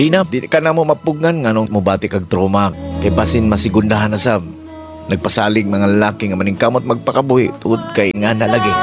Lina, di ka na mo mapugngan nga nung mubati kag trauma. Kay basin masigundahan na sab. Nagpasalig mga lalaki nga maning kamot magpakabuhi tuod kay nga nalagi.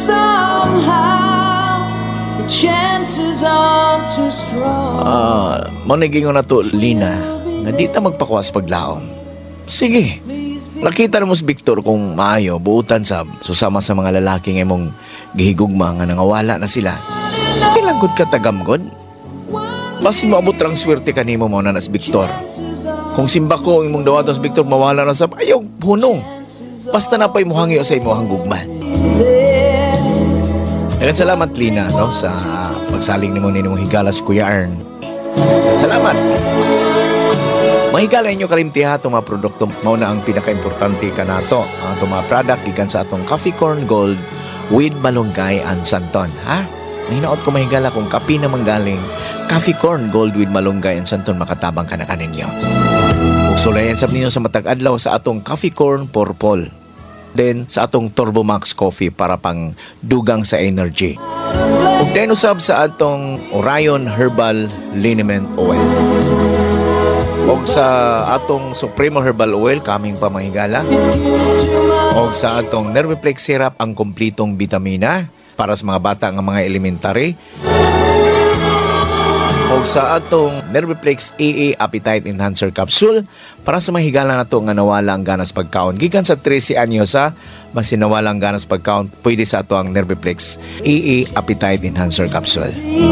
The chances are too strong. Managingon na to, Lina, nga di ta magpakuwas paglaom. Sige, nakita na mo si Victor kung maayo, buutan sab, susama sa mga lalaki nga mong gihigugma nga nangawala na sila. Kilangkod ka tagamgod? Basin mo abot lang swerte kanimo mo na nas Victor. Kung simba ko imong dawatos Victor mawala na sab, ayaw hunong. Basta na pa'y muhangyo sa imo hanggugman. Dagan salamat, Lina, no, sa pagsaling ni mo mong higala si Kuya Ern. Salamat. Mahigala inyo kalimtiha itong mga produkto. Mauna ang pinaka-importante ka na ito. Ang itong mga product, gikan sa atong Coffee Corn Gold with Malunggay and Santon. Ha? Mahinaot ko mahigala kung kapi na manggaling Coffee Corn Gold with Malunggay and Santon makatabang ka na kaninyo. Sulayan sab ninyo sa matag adlaw sa atong Coffee Corn Purple. Then sa atong Turbo Max Coffee para pang dugang sa energy. Ug then usab sa atong Orion Herbal Liniment Oil. O sa atong Supremo Herbal Oil, kaming pamahigala. O sa atong Nerviplex Syrup, ang kumplitong vitamina para sa mga bata ng mga elementary. O sa atong Nerviplex AA Appetite Enhancer Capsule para sa mahigala na to nga nawala ang ganas pagkaon. Gikan sa 13 anyo sa mas nawala ang ganas pagkaon, pwede sa ato ang Nerviplex AA Appetite Enhancer Capsule.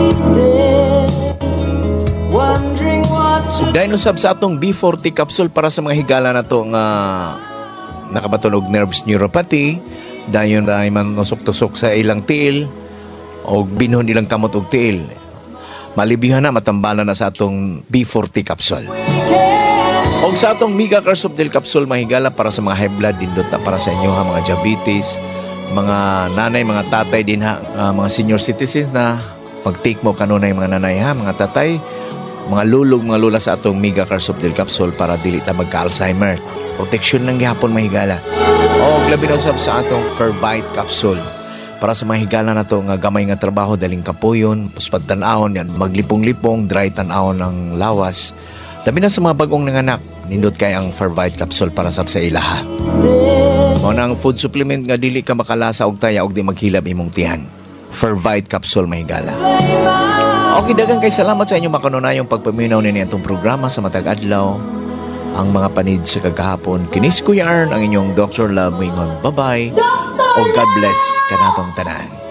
Dahil usab sa atong B40 capsule para sa mga higala na to nga nakabatunog nerves neuropathy, dayon na man nosok-tusok sa ilang tiil o binhon ilang kamot og tiil. Malibihan na, matambalan na sa atong B40 capsule. O sa atong Mega Carsoptil capsule mahigala para sa mga high blood dindot na para sa inyo ha, mga diabetes, mga nanay, mga tatay din ha, mga senior citizens na mag-take mo kanunay mga nanay ha, mga tatay, mga lulog, mga lula sa atong Mega Carsoptil capsule para dili ta magka-Alzheimer. Protection lang gihapon mahigala. O labi na usab sa atong Fervite capsule para sa mahigala na to nga gamay nga trabaho daling kapuyon, puspad tan-awon yan, maglipong-lipong, dry tan-awon ng lawas. Labi na sa mga bagong nanganak, nindot kay ang Fervite capsule para sab sa ilaha. Mo nang food supplement nga dili ka makalasa og taya og di maghilab imong tihan. Fervite capsule mahigala. Okay, dagang kay salamat sa inyong makanunayong pagpaminaw nini atong programa sa matag adlaw. Ang mga panid sa kagahapon. Kinis Kuya Ern, ang inyong Dr. Love Wingon. Bye-bye. O God bless kanatong tanan.